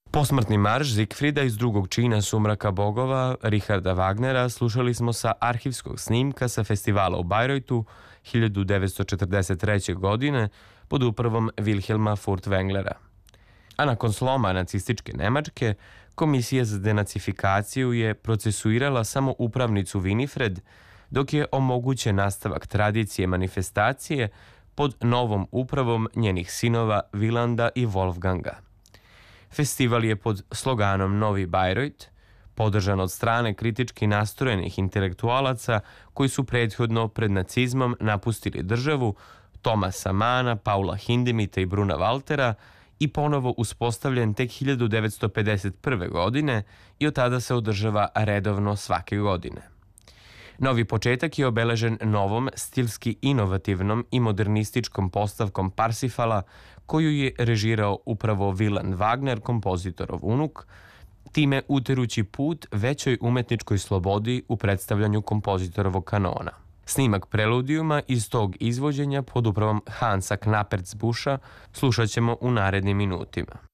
Posmrtni marš Zigfrida iz drugog čina Sumraka bogova Richarda Wagnera slušali smo sa arhivskog snimka sa festivala u Bajreutu 1943. godine pod upravom Wilhelma Furtwänglera. A nakon sloma nacističke Nemačke, Komisija za denacifikaciju je procesuirala samo upravnicu Winifred, dok je omogućen nastavak tradicije manifestacije pod novom upravom njenih sinova Wilanda i Wolfganga. Festival je pod sloganom Novi Bajreut, podržan od strane kritički nastrojenih intelektualaca koji su prethodno pred nacizmom napustili državu, Tomasa Mana, Paula Hindemita i Bruna Waltera, i ponovo uspostavljen tek 1951. godine i od tada se održava redovno svake godine. Novi početak je obeležen novom, stilski inovativnom i modernističkom postavkom Parsifala koju je režirao upravo Wieland Wagner, kompozitorov unuk, time uterući put većoj umetničkoj slobodi u predstavljanju kompozitorovog kanona. Snimak preludijuma iz tog izvođenja pod upravom Hansa Knappertsbuscha slušat ćemo u narednim minutima.